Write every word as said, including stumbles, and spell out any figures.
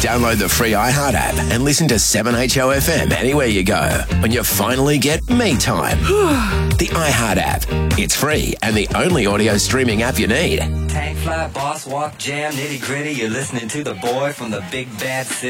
Download the free iHeart app and listen to seven H O F M anywhere you go when you finally get me time. The iHeart app. It's free and the only audio streaming app you need. Tank fly, boss walk, jam, nitty gritty. You're listening to the boy from the big bad city.